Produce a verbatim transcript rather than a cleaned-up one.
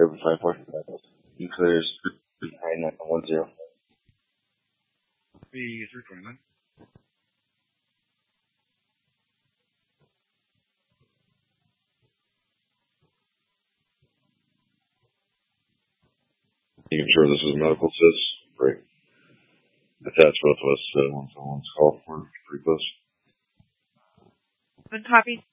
Airport five four. You clears nine nine one zero. Be three twenty-nine. Making sure this is medical, sis. Great. Attach both of us uh, once someone's call. We're pretty close. Good copy.